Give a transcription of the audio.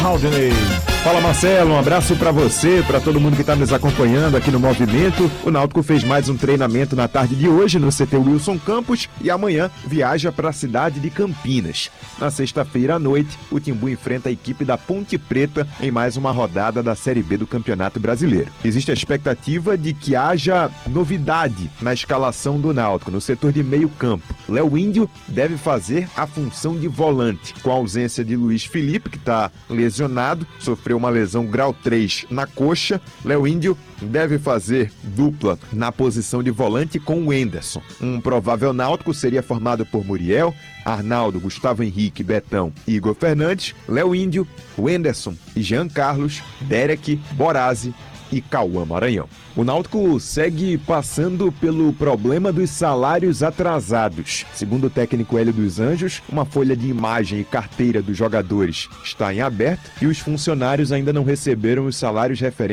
Haldney. Fala Marcelo, um abraço para você, para todo mundo que está nos acompanhando aqui no Movimento. O Náutico fez mais um treinamento na tarde de hoje no CT Wilson Campos e amanhã viaja para a cidade de Campinas. Na sexta-feira à noite, o Timbu enfrenta a equipe da Ponte Preta em mais uma rodada da Série B do Campeonato Brasileiro. Existe a expectativa de que haja novidade na escalação do Náutico no setor de meio campo. Léo Índio deve fazer a função de volante, com a ausência de Luiz Felipe, que está lesionado, sofreu uma lesão grau 3 na coxa. Léo Índio deve fazer dupla na posição de volante com o Enderson. Um provável Náutico seria formado por Muriel, Arnaldo, Gustavo Henrique, Betão e Igor Fernandes, Léo Índio, Enderson e Jean Carlos, Derek, Borazzi e Cauã Maranhão. O Náutico segue passando pelo problema dos salários atrasados. Segundo o técnico Hélio dos Anjos, uma folha de imagem e carteira dos jogadores está em aberto e os funcionários ainda não receberam os salários referentes